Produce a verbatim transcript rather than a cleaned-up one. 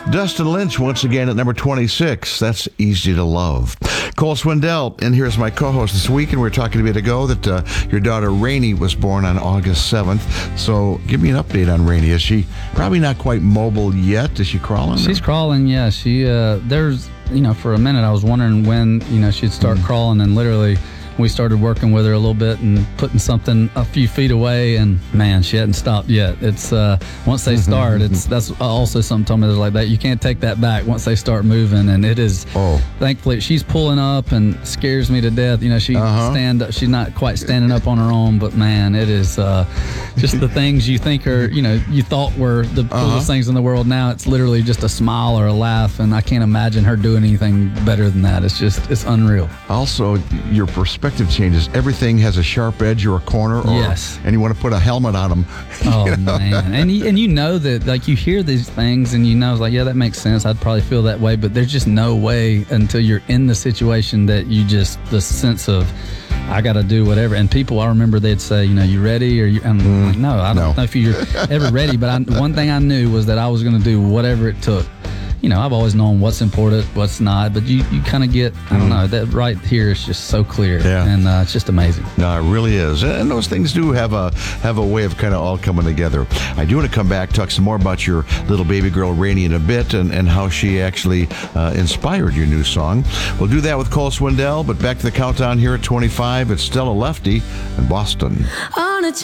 Dustin Lynch once again at number twenty-six. That's Easy to Love. Cole Swindell, and here's my co-host this week, and we were talking a bit ago that uh, your daughter Rainey was born on August seventh. So give me an update on Rainey. Is she probably not quite mobile yet? Is she crawling? She's or? crawling, yeah. She uh, there's you know for a minute I was wondering when you know she'd start mm. crawling, and literally we started working with her a little bit and putting something a few feet away, and man, she hadn't stopped yet. It's uh, once they start, it's that's also something told me like that. You can't take that back once they start moving, and it is. Oh, thankfully she's pulling up and scares me to death. You know, she uh-huh. stand up. She's not quite standing up on her own, but man, it is uh, just the things you think are you know you thought were the uh-huh. coolest things in the world. Now it's literally just a smile or a laugh, and I can't imagine her doing anything better than that. It's just it's unreal. Also, your perspective changes. Everything has a sharp edge or a corner. Or, yes. And you want to put a helmet on them. Oh, you know? man. And you, and you know that, like, you hear these things and you know, like, yeah, that makes sense. I'd probably feel that way. But there's just no way until you're in the situation that you just, the sense of, I got to do whatever. And people, I remember they'd say, you know, you ready? Or you, I'm mm, like, no, I don't no. know if you're ever ready. But I, one thing I knew was that I was going to do whatever it took. You know, I've always known what's important, what's not, but you, you kind of get, I don't know, that right here is just so clear. Yeah. And uh, it's just amazing. No, it really is. And those things do have a have a way of kind of all coming together. I do want to come back, talk some more about your little baby girl, Rainey, in a bit, and, and how she actually uh, inspired your new song. We'll do that with Cole Swindell, but back to the countdown here at twenty-five. It's Stella Lefty in Boston. On a